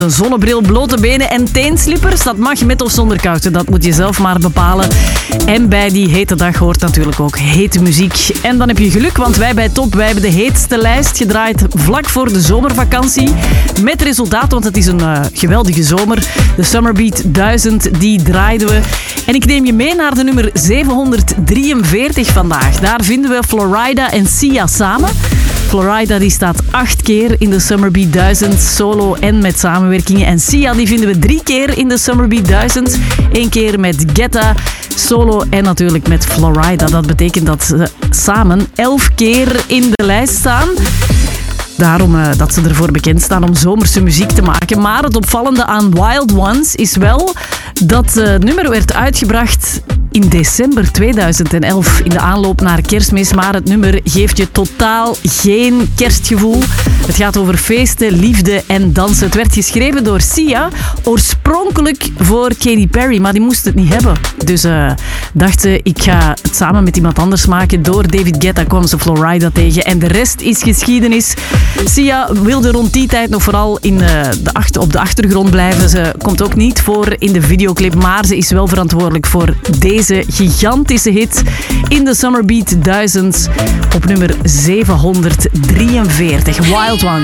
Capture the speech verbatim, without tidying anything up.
Een zonnebril, blote benen en teenslippers, dat mag met of zonder kousen, dat moet je zelf maar bepalen. En bij die hete dag hoort natuurlijk ook hete muziek. En dan heb je geluk, want wij bij Top, wij hebben de heetste lijst gedraaid vlak voor de zomervakantie. Met resultaat, want het is een uh, geweldige zomer. De Summerbeat duizend, die draaiden we. En ik neem je mee naar de nummer zevenhonderddrieënveertig vandaag. Daar vinden we Florida en Sia samen. Florida die staat acht keer in de Summerbeat duizend, solo en met samenwerkingen. En Sia die vinden we drie keer in de Summerbeat duizend. Eén keer met Guetta, solo en natuurlijk met Florida. Dat betekent dat ze samen elf keer in de lijst staan. Daarom uh, dat ze ervoor bekend staan om zomerse muziek te maken. Maar het opvallende aan Wild Ones is wel dat het uh, nummer werd uitgebracht in december tweeduizend elf in de aanloop naar Kerstmis. Maar het nummer geeft je totaal geen kerstgevoel. Het gaat over feesten, liefde en dansen. Het werd geschreven door Sia, oorspronkelijk voor Katy Perry, maar die moest het niet hebben. Dus uh, dacht ze, ik ga het samen met iemand anders maken. Door David Guetta kwam ze Florida tegen en de rest is geschiedenis. Sia wilde rond die tijd nog vooral in de, de achter, op de achtergrond blijven. Ze komt ook niet voor in de videoclip, maar ze is wel verantwoordelijk voor deze gigantische hit in de Summerbeat duizend op nummer zevenhonderddrieënveertig. Wild One.